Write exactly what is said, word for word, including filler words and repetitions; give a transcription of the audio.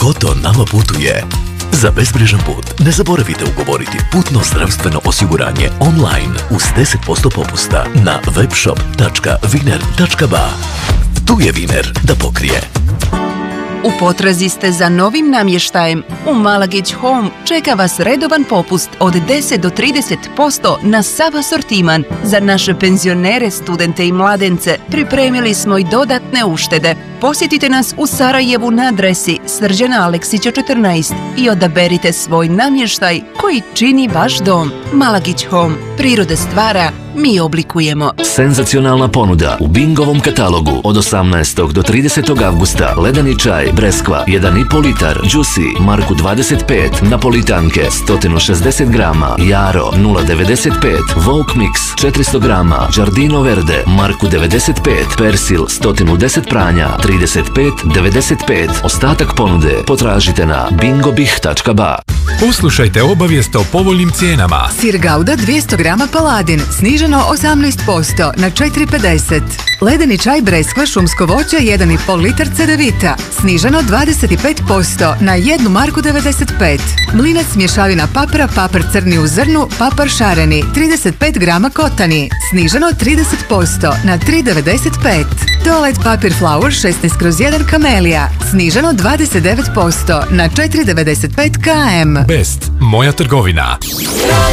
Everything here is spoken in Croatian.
Koto nama putuje. Za bezbrižan put ne zaboravite ugovoriti putno zdravstveno osiguranje online uz deset posto popusta na webshop tačka viner tačka ba. Tu je Viner da pokrije. U potrazi ste za novim namještajem? U Malagić Home čeka vas redovan popust od deset do trideset posto na sav asortiman. Za naše penzionere, studente i mladence pripremili smo i dodatne uštede. Posjetite nas u Sarajevu na adresi Srđana Aleksića četrnaest i odaberite svoj namještaj koji čini vaš dom. Malagić Home. Prirode stvara, mi oblikujemo. Senzacionalna ponuda u Bingovom katalogu od osamnaestog do tridesetog avgusta. Ledeni čaj, breskva, jedan i pol litar, Juicy, marku dvadeset pet, napolitanke, sto šezdeset grama, Jaro, nula devedeset pet, Vogue Mix, četiristo grama, Giardino Verde, marku devedeset pet, Persil, sto deset pranja, trideset pet devedeset pet. Ostatak ponude potražite na bingobih tačka ba. Poslušajte obavijest o povoljnim cijenama. Sir Gouda dvjesto grama Paladin, sniženo osamnaest posto na četiri pedeset. Ledeni čaj breskva šumsko voće jedan i pol litar Cedevita, sniženo dvadeset pet posto na jednu marku devedeset pet. Mlinac mješavina papra, papar crni u zrnu, papar šareni, trideset pet grama Kotani, sniženo trideset posto na tri devedeset pet. Toalet papir Flower šesnaest kroz jedan Kamelija, sniženo dvadeset devet posto na četiri devedeset pet km. Best, moja trgovina.